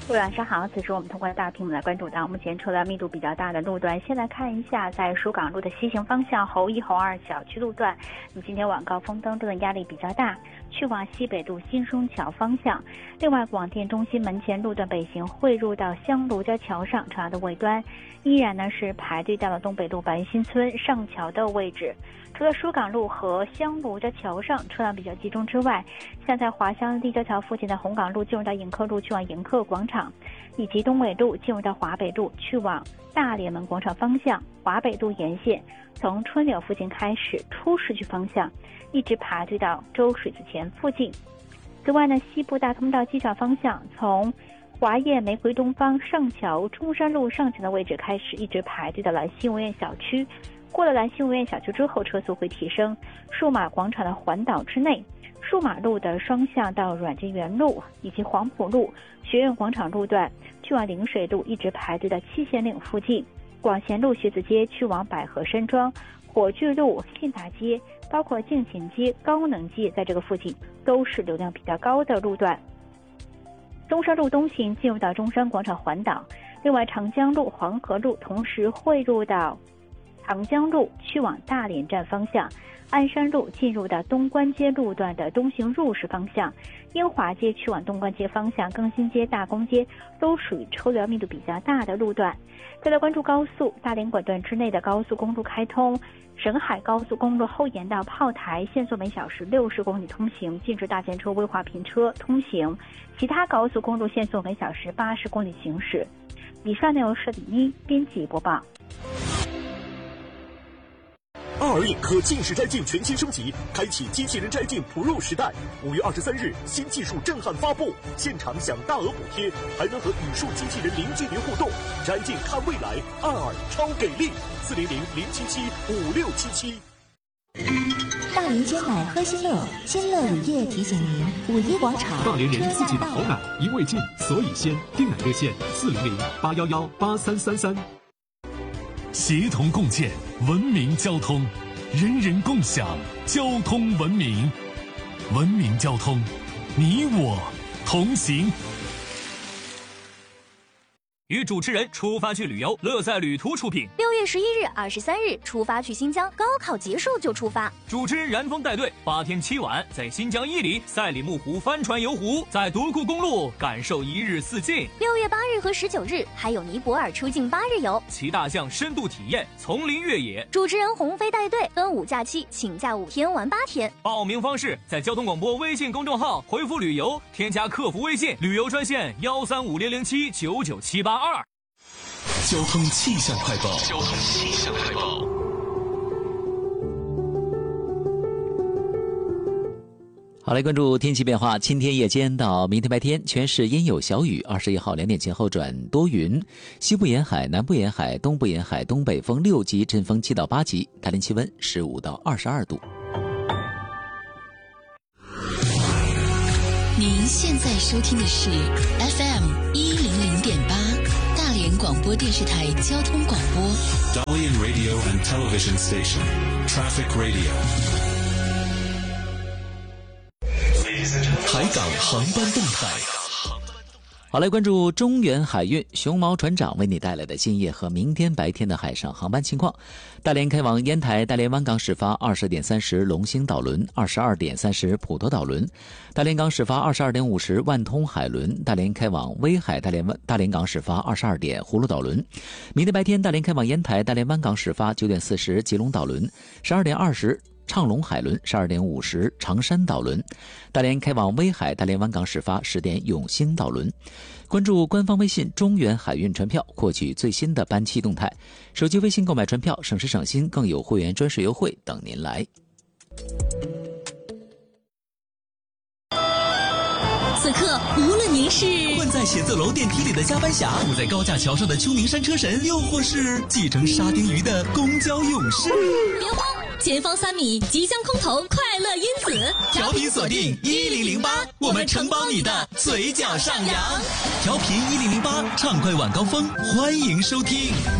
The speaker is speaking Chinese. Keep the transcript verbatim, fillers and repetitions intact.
各位晚上好，此时我们通过大屏幕来关注到目前车辆密度比较大的路段。先来看一下在蜀港路的西行方向侯一侯二小区路段，那么今天晚高峰灯路的压力比较大，去往西北路新松桥方向。另外，广电中心门前路段北行汇入到香炉家桥上，车辆的尾端依然呢是排队到了东北路白新村上桥的位置。除了蜀港路和香炉家桥上车辆比较集中之外，像在华湘立交桥附近的红港路进入到迎客路去往迎客广场，以及东纬路进入到华北路去往大连门广场方向，华北路沿线从春柳附近开始出市区方向，一直排队到周水子前附近。此外呢，西部大通道机场方向从华业玫瑰东方上桥中山路上桥的位置开始，一直排队到了新闻院小区。过了兰新闻院小区之后，车速会提升。数码广场的环岛之内，数码路的双向到软件园路以及黄埔路、学院广场路段去往陵水路，一直排队到七贤岭附近。广贤路学子街去往百合山庄、火炬路、信达街，包括敬勤街、高能街，在这个附近都是流量比较高的路段。中山路东行进入到中山广场环岛，另外长江路、黄河路同时汇入到长江路去往大连站方向，鞍山路进入到东关街路段的东行入市方向，英华街去往东关街方向，更新街、大公街都属于车流密度比较大的路段。再来关注高速，大连管段之内的高速公路开通，沈海高速公路后沿到炮台限速每小时六十公里通行，禁止大件车、危滑频车通行，其他高速公路限速每小时八十公里行驶。以上内容是李妮编辑播报。 爱尔印可近视摘镜全新升级，开启机器人摘镜 Pro 时代。五月二十三日，新技术震撼发布，现场享大额补贴，还能和语数机器人零距离互动。摘镜看未来，爱尔超给力！四零零零七七五六七七。 大连鲜奶喝新乐，新乐乳业提醒您：五一广场大连人自己的好奶，因为近所以鲜。订奶热线：四零零八幺幺八三三三。 协同共建文明交通，人人共享交通文明，文明交通，你我同行。 与主持人出发去旅游，乐在旅途出品。 六月十一日、二十三日出发去新疆，高考结束就出发。 主持人然峰带队，八天七晚在新疆伊犁、赛里木湖帆船游湖，在独库公路感受一日四境。 六月八日和十九日还有尼泊尔出境八日游， 骑大象深度体验丛林越野。 主持人鸿飞带队，端午假期请假五天玩八天。 报名方式在交通广播微信公众号回复旅游，添加客服微信旅游专线幺三五零零七九九七八二。 交通气象快报。交通气象快报。 好，来关注天气变化。今天夜间到明天白天，全市阴有小雨。二十一号两点前后转多云，西部沿海、南部沿海、东部沿海东北风六级，阵风七到八级，大连气温十五到二十二度。 您现在收听的是 F M 一零零点八。大连广播电视台交通广播 Dalian Radio and Television Station Traffic Radio。 海港航班动态。 好，来关注中原海运熊猫船长为你带来的今夜和明天白天的海上航班情况。大连开往烟台大连湾港始发二十点三十龙兴岛轮，二十二点三十普陀岛轮。大连港始发二十二点五十万通海轮。大连开往威海大连湾大连港始发二十二点葫芦岛轮。明天白天大连开往烟台大连湾港始发九点四十吉隆岛轮，十二点二十畅龙海轮，十二点五十长山岛轮。大连开往威海大连湾港始发十点永兴岛轮。关注官方微信中原海运船票，获取最新的班期动态。手机微信购买船票，省时省心，更有会员专属优惠等您来。 此刻，无论您是困在写字楼电梯里的加班侠，住在高架桥上的秋名山车神，又或是继承沙丁鱼的公交勇士， 别慌，前方三米即将空投快乐因子， 调频锁定一零零八，我们承包你的嘴角上扬。调频一零零八，畅快晚高峰，欢迎收听。